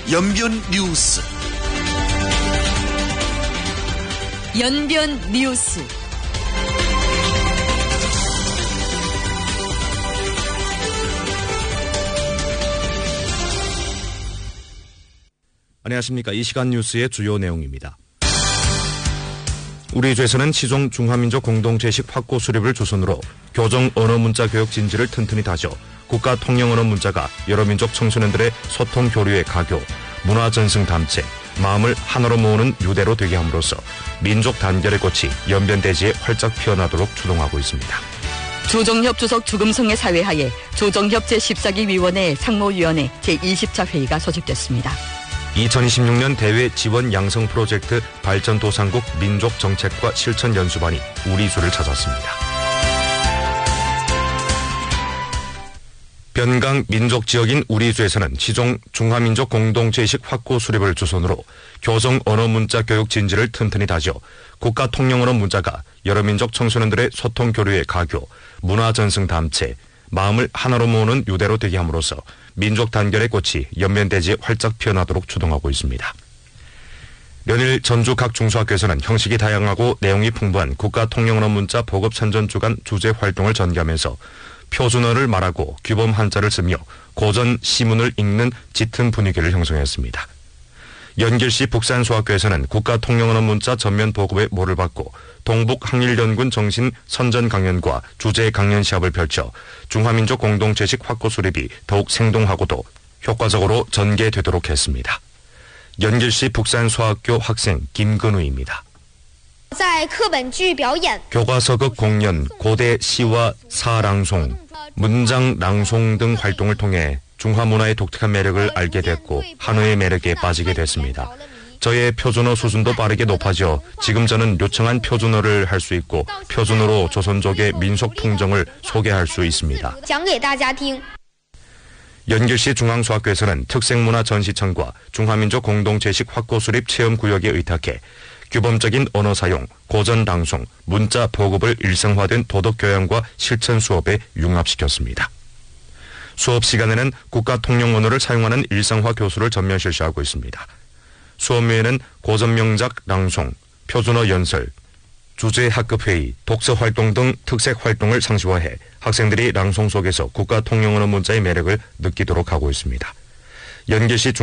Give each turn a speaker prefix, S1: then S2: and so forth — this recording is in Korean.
S1: 연변 뉴스.
S2: 연변 뉴스.
S3: 안녕하십니까. 이 시간 뉴스의 주요 내용입니다. 우리 주에서는 시종 중화민족 공동체식 확고 수립을 조선으로 교정 언어 문자 교육 진지를 튼튼히 다져 국가 통영 언어 문자가 여러 민족 청소년들의 소통 교류의 가교, 문화 전승 담체, 마음을 하나로 모으는 유대로 되게 함으로써 민족 단결의 꽃이 연변대지에 활짝 피어나도록 주동하고 있습니다.
S2: 조정협 주석 주금성의 사회하에 조정협 제14기 위원회 상무위원회 제20차 회의가 소집됐습니다.
S3: 2026년 대외 지원 양성 프로젝트 발전도상국 민족정책과 실천 연수반이 우리주를 찾았습니다. 변강 민족지역인 우리주에서는 시종 중화민족 공동체의식 확고 수립을 주선으로 교정 언어 문자 교육 진지를 튼튼히 다져 국가 통영 언어 문자가 여러 민족 청소년들의 소통 교류의 가교, 문화 전승 담체, 마음을 하나로 모으는 유대로 되게 함으로써 민족 단결의 꽃이 연변대지에 활짝 피어나도록 주동하고 있습니다. 연일 전주 각 중소학교에서는 형식이 다양하고 내용이 풍부한 국가 통영 언어 문자 보급 선전 주간 주제 활동을 전개하면서 표준어를 말하고 규범 한자를 쓰며 고전 시문을 읽는 짙은 분위기를 형성했습니다. 연길시 북산소학교에서는 국가 통영 언어 문자 전면 보급의 모를 받고 동북항일연군 정신 선전 강연과 주제 강연 시합을 펼쳐 중화민족 공동체식 확고 수립이 더욱 생동하고도 효과적으로 전개되도록 했습니다. 연길시 북산소학교 학생 김근우입니다. 교과서극 공연, 고대 시와 사랑송, 문장 낭송 등 활동을 통해 중화 문화의 독특한 매력을 알게 됐고 한어의 매력에 빠지게 됐습니다. 저의 표준어 수준도 빠르게 높아져 지금 저는 요청한 표준어를 할 수 있고 표준어로 조선족의 민속 풍정을 소개할 수 있습니다. 연길시 중앙소학교에서는 특색문화 전시천과 중화민족 공동체식 확고 수립 체험구역에 의탁해 규범적인 언어 사용, 고전 방송, 문자 보급을 일상화된 도덕교양과 실천 수업에 융합시켰습니다. 수업 시간에는 국가 통영 언어를 사용하는 일상화 교수를 전면 실시하고 있습니다. 수업 외에는 고전 명작 낭송, 표준어 연설, 주제 학급 회의, 독서 활동 등 특색 활동을 상시화해 학생들이 낭송 속에서 국가 통영 언어 문자의 매력을 느끼도록 하고 있습니다. 연길시